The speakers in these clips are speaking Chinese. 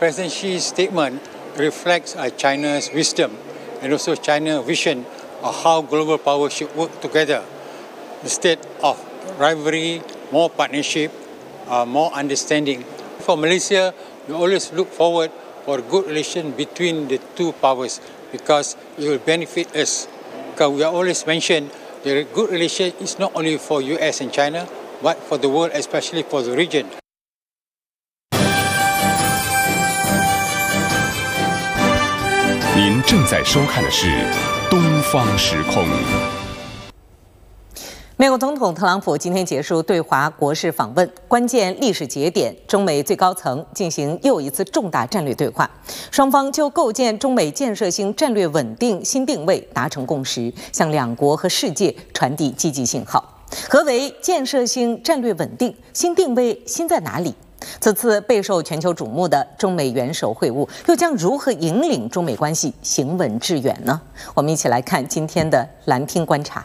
President Xi's statement reflects China's wisdom and also China's vision of how global powers should work together instead of rivalry, more partnership, more understanding. For Malaysia, we always look forward for a good relation between the two powers because it will benefit us. Because we always mention the good relation is not only for US and China, but for the world, especially for the region. 您正在收看的是《东方时空》。 美国总统特朗普今天结束对华国事访问，关键历史节点，中美最高层进行又一次重大战略对话，双方就构建中美建设性战略稳定新定位达成共识，向两国和世界传递积极信号。何为建设性战略稳定新定位？新在哪里？此次备受全球瞩目的中美元首会晤，又将如何引领中美关系行稳致远呢？我们一起来看今天的蓝厅观察。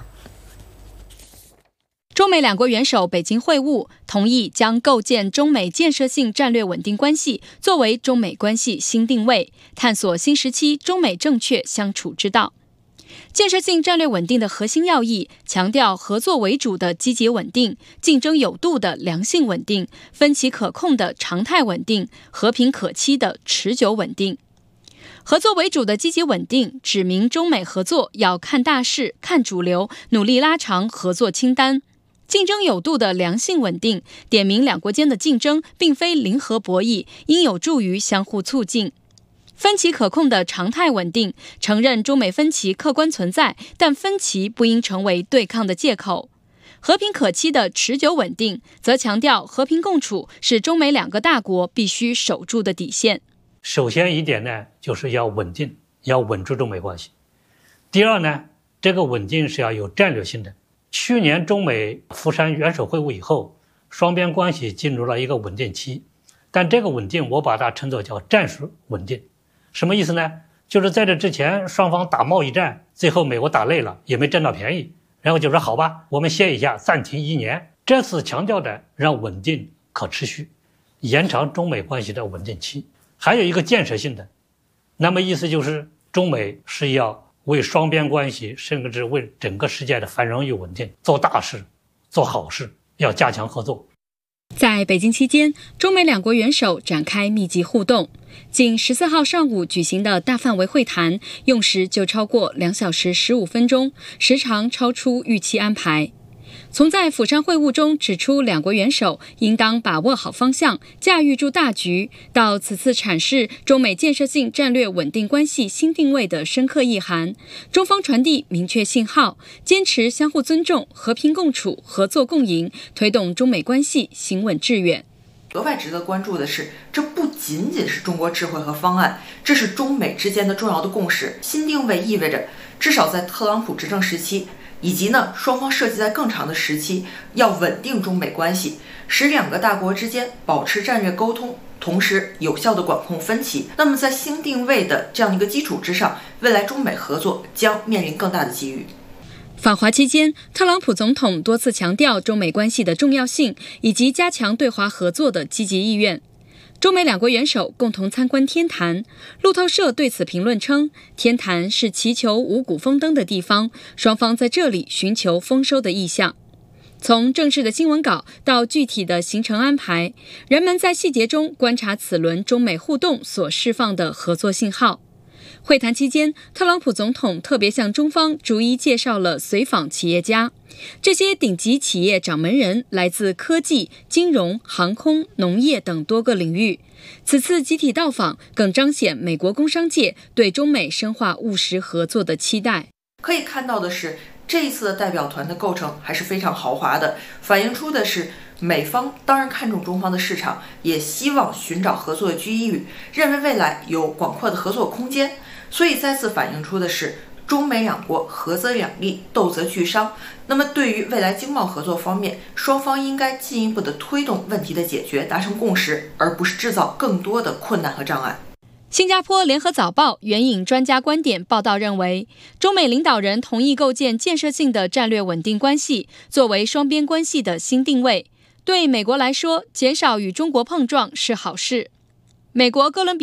中美两国元首北京会晤，同意将构建中美建设性战略稳定关系作为中美关系新定位，探索新时期中美正确相处之道。建设性战略稳定的核心要义，强调合作为主的积极稳定，竞争有度的良性稳定，分歧可控的常态稳定，和平可期的持久稳定。合作为主的积极稳定，指明中美合作要看大势、看主流，努力拉长合作清单。竞争有度的良性稳定，点明两国间的竞争并非零和博弈，应有助于相互促进。分歧可控的常态稳定，承认中美分歧客观存在，但分歧不应成为对抗的借口。和平可期的持久稳定，则强调和平共处是中美两个大国必须守住的底线。 首先一点呢，就是要稳定，要稳住中美关系。第二呢，这个稳定是要有战略性的。去年中美福山元首会晤以后，双边关系进入了一个稳定期，但这个稳定我把它称作叫战术稳定。什么意思呢？就是在这之前双方打贸易战，最后美国打累了也没占到便宜，然后就说好吧，我们歇一下，暂停1年。这次强调的让稳定可持续，延长中美关系的稳定期。还有一个建设性的，那么意思就是中美是要为双边关系甚至为整个世界的繁荣与稳定做大事做好事，要加强合作。 在北京期间，中美两国元首展开密集互动。仅14号上午举行的大范围会谈，用时就超过2小时15分钟，时长超出预期安排。从在釜山会晤中指出两国元首应当把握好方向，驾驭住大局，到此次阐释中美建设性战略稳定关系新定位的深刻意涵，中方传递明确信号，坚持相互尊重、和平共处、合作共赢，推动中美关系行稳致远。 额外值得关注的是，这不仅仅是中国智慧和方案，这是中美之间的重要的共识。新定位意味着，至少在特朗普执政时期，以及双方设计在更长的时期，要稳定中美关系，使两个大国之间保持战略沟通，同时有效地管控分歧。那么在新定位的这样一个基础之上，未来中美合作将面临更大的机遇。 访华期间，特朗普总统多次强调中美关系的重要性，以及加强对华合作的积极意愿。中美两国元首共同参观天坛，路透社对此评论称，天坛是祈求五谷丰登的地方，双方在这里寻求丰收的意向。从正式的新闻稿到具体的行程安排，人们在细节中观察此轮中美互动所释放的合作信号。会谈期间，特朗普总统特别向中方逐一介绍了随访企业家。这些顶级企业掌门人来自科技、金融、航空、农业等多个领域。此次集体到访更彰显美国工商界对中美深化务实合作的期待。 可以看到的是，这一次的代表团的构成还是非常豪华的，反映出的是美方当然看重中方的市场，也希望寻找合作的机遇，认为未来有广阔的合作空间。所以再次反映出的是中美两国合则两利，斗则俱伤。那么对于未来经贸合作方面，双方应该进一步的推动问题的解决，达成共识，而不是制造更多的困难和障碍。 新加坡联合早报援引专家观点报道认为，中美领导人同意构建建设性的战略稳定关系，作为双边关系的新定位。对美国来说，减少与中国碰撞是好事。美国哥伦比